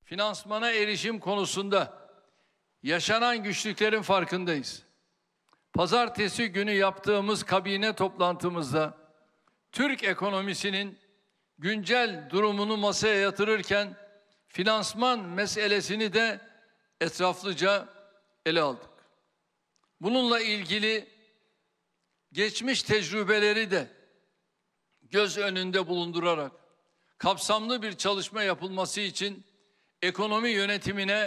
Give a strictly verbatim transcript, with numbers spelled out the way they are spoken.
finansmana erişim konusunda yaşanan güçlüklerin farkındayız. Pazartesi günü yaptığımız kabine toplantımızda Türk ekonomisinin güncel durumunu masaya yatırırken finansman meselesini de etraflıca ele aldık. Bununla ilgili geçmiş tecrübeleri de göz önünde bulundurarak kapsamlı bir çalışma yapılması için ekonomi yönetimine